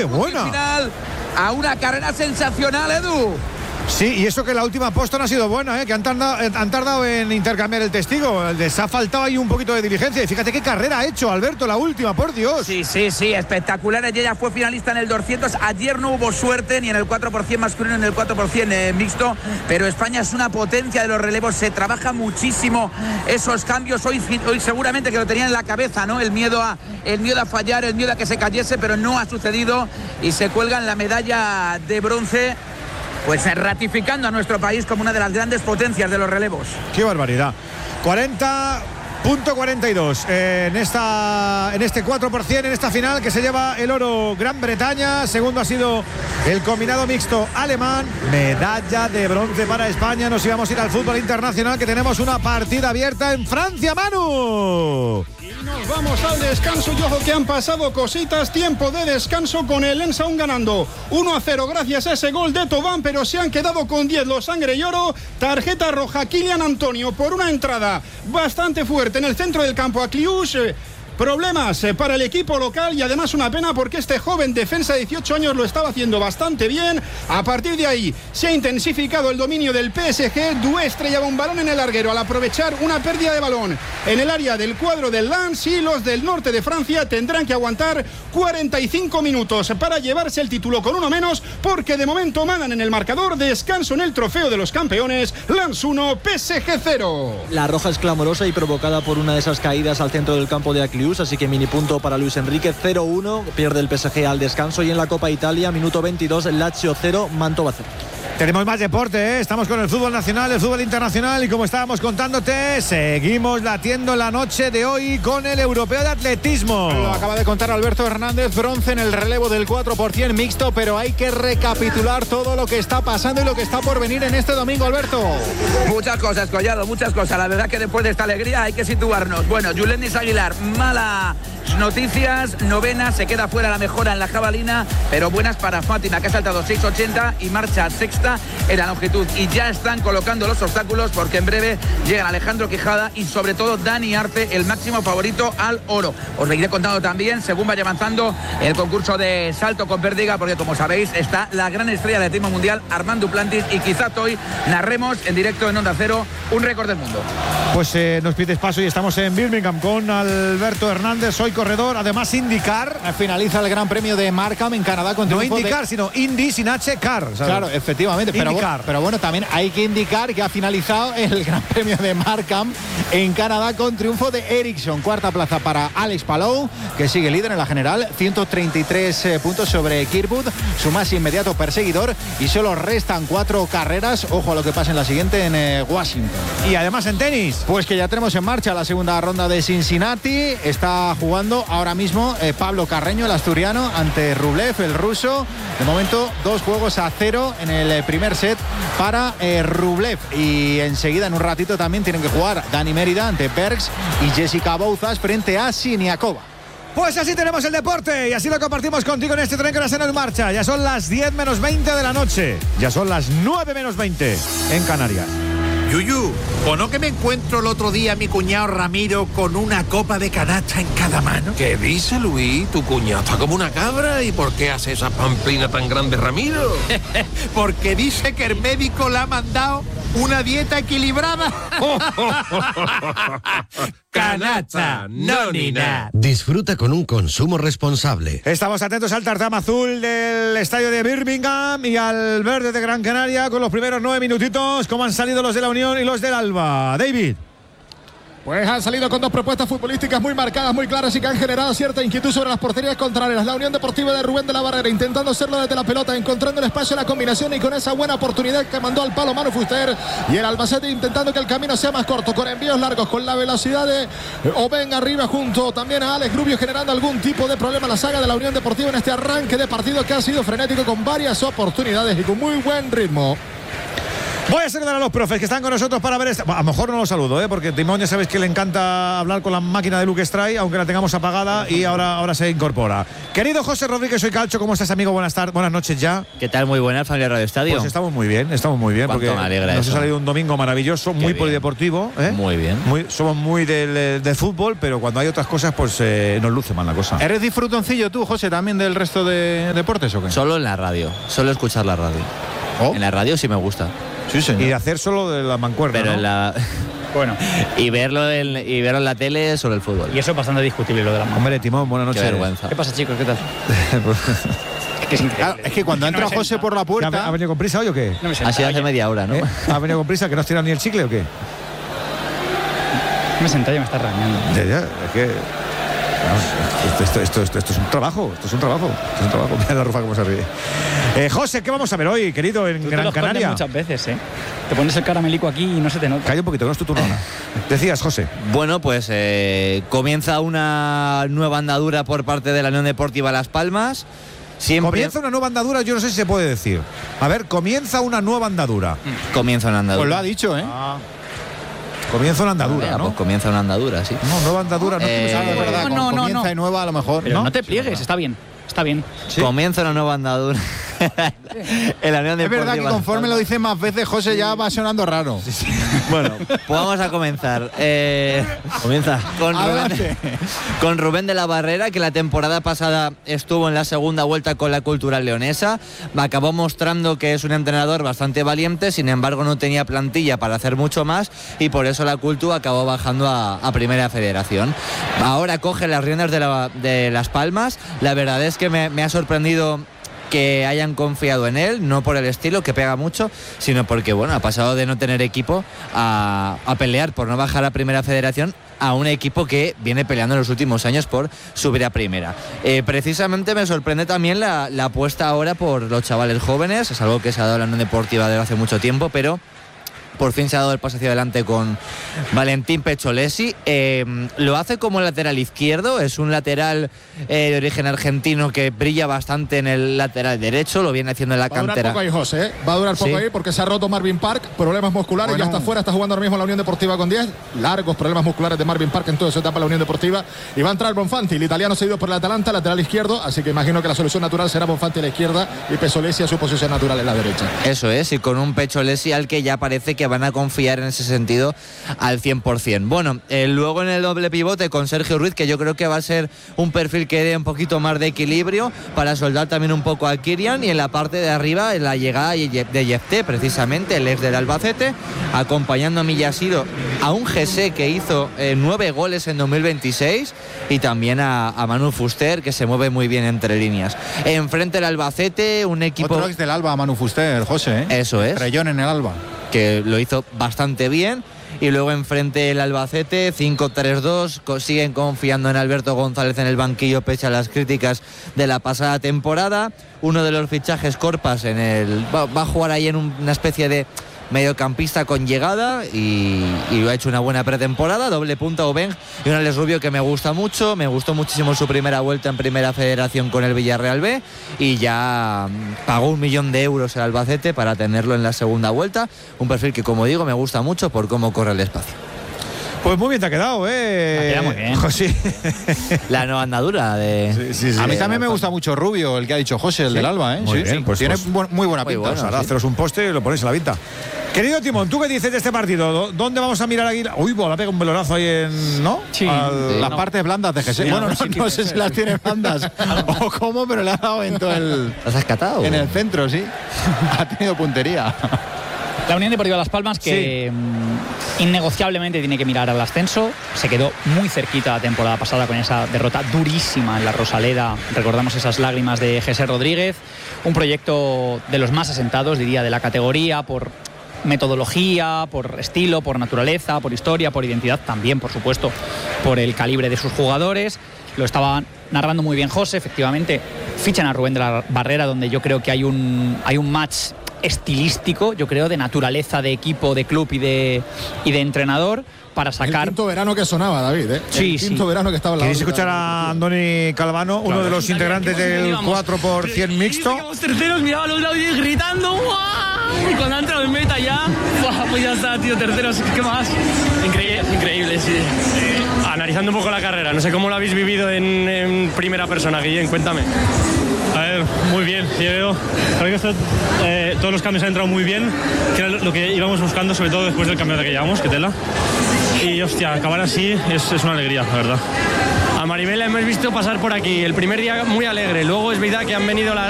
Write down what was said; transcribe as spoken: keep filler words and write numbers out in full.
¡Qué buena! Final a una carrera sensacional, Edu. Sí, y eso que la última posta no ha sido buena, ¿eh? Que han tardado, han tardado en intercambiar el testigo. Les ha faltado ahí un poquito de diligencia. Y fíjate qué carrera ha hecho Alberto, la última, por Dios. Sí, sí, sí, espectacular. Ella fue finalista en el doscientos. Ayer no hubo suerte ni en el cuatro por ciento masculino ni en el cuatro por ciento eh, mixto. Pero España es una potencia de los relevos. Se trabaja muchísimo esos cambios. Hoy, hoy seguramente que lo tenían en la cabeza, ¿no? El miedo a, el miedo a fallar, el miedo a que se cayese, pero no ha sucedido. Y se cuelgan la medalla de bronce. Pues ratificando a nuestro país como una de las grandes potencias de los relevos. ¡Qué barbaridad! cuarenta punto cuarenta y dos en, esta, en este cuatro por ciento, en esta final que se lleva el oro Gran Bretaña. Segundo ha sido el combinado mixto alemán. Medalla de bronce para España. Nos íbamos a ir al fútbol internacional, que tenemos una partida abierta en Francia, Manu. Nos vamos al descanso y ojo que han pasado cositas. Tiempo de descanso con el Lens aún ganando uno a cero gracias a ese gol de Thauvin, pero se han quedado con diez los sangre y oro. Tarjeta roja Kylian Antonio por una entrada bastante fuerte en el centro del campo a Clius. Problemas para el equipo local y además una pena porque este joven defensa de dieciocho años lo estaba haciendo bastante bien. A partir de ahí se ha intensificado el dominio del P S G. Doué estrellaba un balón en el larguero al aprovechar una pérdida de balón en el área del cuadro del Lens, y los del norte de Francia tendrán que aguantar cuarenta y cinco minutos para llevarse el título con uno menos, porque de momento mandan en el marcador. Descanso en el trofeo de los campeones. Lens uno, P S G cero. La roja es clamorosa y provocada por una de esas caídas al centro del campo de Aclius, así que mini punto para Luis Enrique. Cero uno, pierde el P S G al descanso. Y en la Copa Italia, minuto veintidós, Lazio cero, Mantova cero. Tenemos más deporte, ¿eh? Estamos con el fútbol nacional, el fútbol internacional, y como estábamos contándote, seguimos latiendo la noche de hoy con el europeo de atletismo. Lo acaba de contar Alberto Hernández, bronce en el relevo del cuatro por ciento mixto, pero hay que recapitular todo lo que está pasando y lo que está por venir en este domingo, Alberto. Muchas cosas, Collado, muchas cosas. La verdad que después de esta alegría hay que situarnos. Bueno, Yulenis Aguilar, malas noticias, novena, se queda fuera la mejora en la jabalina, pero buenas para Fátima, que ha saltado seis ochenta y marcha sexta en la longitud. Y ya están colocando los obstáculos, porque en breve llegan Alejandro Quijada y sobre todo Dani Arce, el máximo favorito al oro. Os seguiré contando también según vaya avanzando el concurso de salto con pértiga, porque como sabéis está la gran estrella de atletismo mundial Armand Duplantis, y quizás hoy narremos en directo en Onda Cero un récord del mundo. Pues eh, nos pides paso y estamos en Birmingham con Alberto Hernández. Soy corredor, además IndyCar. Finaliza el Gran Premio de Markham en Canadá con no IndyCar, de... sino Indy sin H, Car, ¿sabes? Claro, efectivamente. Pero bueno, pero bueno, también hay que indicar que ha finalizado el Gran Premio de Markham en Canadá con triunfo de Ericsson. Cuarta plaza para Alex Palou, que sigue líder en la general, ciento treinta y tres eh, puntos sobre Kirkwood, su más inmediato perseguidor, y solo restan cuatro carreras. Ojo a lo que pasa en la siguiente en eh, Washington. Y además en tenis, pues que ya tenemos en marcha la segunda ronda de Cincinnati. Está jugando ahora mismo eh, Pablo Carreño, el asturiano, ante Rublev, el ruso. De momento, dos juegos a cero en el eh, primer set para eh, Rublev. Y enseguida, en un ratito, también tienen que jugar Dani Mérida ante Bergs y Jessica Bouzas frente a Siniakova. Pues así tenemos el deporte y así lo compartimos contigo en este tren que ahora se nos marcha. Ya son las diez menos veinte de la noche. Ya son las nueve menos veinte en Canarias. Yuyu, ¿o no que me encuentro el otro día a mi cuñado Ramiro con una copa de canasta en cada mano? ¿Qué dice, Luis? Tu cuñado está como una cabra. ¿Y por qué hace esa pamplina tan grande, Ramiro? Porque dice que el médico le ha mandado una dieta equilibrada. Canasta, no ni nada. Disfruta con un consumo responsable. Estamos atentos al tartama azul del estadio de Birmingham y al verde de Gran Canaria con los primeros nueve minutitos. ¿Cómo han salido los de la Unión y los del Alba? David. Pues han salido con dos propuestas futbolísticas muy marcadas, muy claras, y que han generado cierta inquietud sobre las porterías contrarias. La Unión Deportiva de Rubén de la Barrera intentando hacerlo desde la pelota, encontrando el espacio, la combinación, y con esa buena oportunidad que mandó al palo Manu Fuster. Y el Albacete intentando que el camino sea más corto, con envíos largos, con la velocidad de Oben arriba junto también a Alex Rubio, generando algún tipo de problema a la saga de la Unión Deportiva en este arranque de partido que ha sido frenético, con varias oportunidades y con muy buen ritmo. Voy a saludar a los profes que están con nosotros para ver esta. A lo mejor no los saludo, ¿eh? Porque Timón ya sabéis que le encanta hablar con la máquina de Luke Stray, aunque la tengamos apagada, y ahora, ahora se incorpora. Querido José Rodríguez, soy Calcho, ¿cómo estás, amigo? Buenas tardes, buenas noches ya. ¿Qué tal? Muy buena, familia Radio Estadio. Pues estamos muy bien, estamos muy bien. Cuánto porque me alegra nos eso. ha salido un domingo maravilloso, Qué muy bien. polideportivo, ¿eh? Muy bien. Muy, somos muy del, del fútbol, pero cuando hay otras cosas, pues eh, nos luce mal la cosa. ¿Eres disfrutoncillo tú, José, también del resto de deportes o qué? Solo en la radio, solo escuchar la radio. Oh. En la radio sí me gusta. Sí, señor. Y hacer solo de la mancuerna, Pero ¿no? en la. Bueno, y verlo en, y verlo en la tele sobre el fútbol. y eso es bastante discutible, lo de la mano. Hombre, Timón, buenas Qué noches. vergüenza. ¿Qué pasa, chicos? ¿Qué tal? Es que es increíble. Claro, es que cuando Es que entra no me José senta. por la ¿Ha, puerta. ha venido con prisa hoy o qué? No me senta, Así hace oye. media hora, ¿no? ¿Eh? ¿Ha venido con prisa que no has tirado ni el chicle o qué? No me senta, ya me está rañando. Ya, ya, es que. Vamos, esto, esto, esto, esto, esto es un trabajo, esto es un trabajo, esto es un trabajo. Mira la Rufa cómo se ríe. Eh, José, ¿qué vamos a ver hoy, querido, en Tú te Gran lo escondes Canaria? muchas veces, ¿eh? Te pones el caramelico aquí y no se te nota. Calla un poquito, que no es tu turno ahora. Decías, José. Bueno, pues eh, comienza una nueva andadura por parte de la Unión Deportiva Las Palmas. Siempre Comienza una nueva andadura, yo no sé si se puede decir. A ver, comienza una nueva andadura. comienza una andadura. Pues lo ha dicho, ¿eh? Comienza una andadura, Venga, ¿no? Pues comienza una andadura, sí. No, nueva andadura, no. Eh, Ah, es verdad, no, con no, comienza no. y nueva a lo mejor. Pero no, ¿no? te pliegues, está bien. Está bien. Comienza una nueva andadura. en la Unión Es Deportiva verdad que Las conforme lo Palmas. dice más veces, José ya va sonando raro. Bueno, pues vamos a comenzar. Eh, comienza con Rubén, Adelante. con Rubén de la Barrera, que la temporada pasada estuvo en la segunda vuelta con la Cultural Leonesa. Acabó mostrando que es un entrenador bastante valiente, sin embargo no tenía plantilla para hacer mucho más y por eso la Cultu acabó bajando a, a Primera Federación. Ahora coge las riendas de, la- de Las Palmas. La verdad es que me, me ha sorprendido que hayan confiado en él, no por el estilo, que pega mucho, sino porque, bueno, ha pasado de no tener equipo a, a pelear por no bajar a Primera Federación a un equipo que viene peleando en los últimos años por subir a Primera. Eh, precisamente me sorprende también la, la apuesta ahora por los chavales jóvenes, es algo que se ha dado en la Unión Deportiva desde hace mucho tiempo, pero por fin se ha dado el paso hacia adelante con Valentín Pecholesi. Eh, lo hace como lateral izquierdo, es un lateral eh, de origen argentino que brilla bastante en el lateral derecho, lo viene haciendo en la Va a durar cantera. poco ahí, José, ¿eh? Va a durar poco Sí. ahí porque se ha roto Marvin Park, problemas musculares, Bueno. ya está fuera, está jugando ahora mismo en la Unión Deportiva con diez, largos problemas musculares de Marvin Park en toda su etapa en la Unión Deportiva, y va a entrar Bonfanti, el italiano cedido por el Atalanta, lateral izquierdo, así que imagino que la solución natural será Bonfanti a la izquierda y Pecholesi a su posición natural en la derecha. Eso es, y con un Pecholesi al que ya parece que van a confiar en ese sentido al cien por ciento. Bueno, eh, luego en el doble pivote con Sergio Ruiz, que yo creo que va a ser un perfil que dé un poquito más de equilibrio para soldar también un poco a Kirian, y en la parte de arriba en la llegada de Yefté, precisamente el ex del Albacete, acompañando a Millasido, a un G S que hizo eh, nueve goles en dos mil veintiséis, y también a, a Manu Fuster, que se mueve muy bien entre líneas. Enfrente el Albacete, un equipo... Otro ex del Alba, Manu Fuster, José, ¿eh? Eso es. Reyón en el Alba. Que lo hizo bastante bien. Y luego enfrente el Albacete, cinco tres dos, co- siguen confiando en Alberto González en el banquillo pese a las críticas de la pasada temporada. Uno de los fichajes, Corpas, en el va, va a jugar ahí en un- una especie de mediocampista con llegada y, y ha hecho una buena pretemporada, doble punta Obeng y un Alex Rubio que me gusta mucho, me gustó muchísimo su primera vuelta en Primera Federación con el Villarreal B, y ya mm, pagó un millón de euros el Albacete para tenerlo en la segunda vuelta, un perfil que, como digo, me gusta mucho por cómo corre el espacio. Pues muy bien te ha quedado, ¿eh? Ha quedado muy bien. José. La nueva andadura de... Sí, sí, A mí sí. también me gusta mucho Rubio, el que ha dicho José, el Sí. del Alba, ¿eh? Muy Sí, bien, sí. pues- Tiene pues- bu- muy buena muy pinta. bueno, Pues ahora sí. haceros un poste y lo ponéis a la vista. Querido Timón, ¿tú qué dices de este partido? ¿Dó- ¿Dónde vamos a mirar aquí? Uy, pues la pega un velorazo ahí en. ¿No? Sí. Al- Sí. Las No. partes blandas de Jesús. Sí, bueno, no, no, sí que no puede sé si ser. las tiene blandas o cómo, pero le ha dado en todo el. ¿Las has catado? En el centro, sí. Ha tenido puntería. La Unión Deportiva Las Palmas, que mm, innegociablemente tiene que mirar al ascenso. Se quedó muy cerquita la temporada pasada con esa derrota durísima en la Rosaleda. Recordamos esas lágrimas de Jesús Rodríguez. Un proyecto de los más asentados, diría, de la categoría, por metodología, por estilo, por naturaleza, por historia, por identidad, también, por supuesto, por el calibre de sus jugadores. Lo estaba narrando muy bien José, efectivamente. Fichan a Rubén de la Barrera, donde yo creo que hay un, hay un match estilístico, yo creo, de naturaleza de equipo, de club y de, y de entrenador, para sacar... El quinto verano que sonaba, David, ¿eh? Sí, el quinto sí. verano que estaba en la ¿Queréis órbita. escuchar a Andoni Calvano, uno de los integrantes del cuatro por cien mixto? Terceros, miraba a los lados y gritando. ¡Guau! y cuando ha entrado en meta ya, ¡buah! Pues ya está, tío, terceros, ¿qué más? Increíble, increíble, sí. Eh, analizando un poco la carrera, no sé cómo lo habéis vivido en, en primera persona, Guillén, cuéntame. A ver, muy bien, yo creo, creo que esto, eh, todos los cambios han entrado muy bien, que era lo que íbamos buscando, sobre todo después del campeonato que llevamos, que tela. Y hostia, acabar así es, es una alegría, la verdad. A Maribel la hemos visto pasar por aquí, el primer día muy alegre, luego es verdad que han venido la,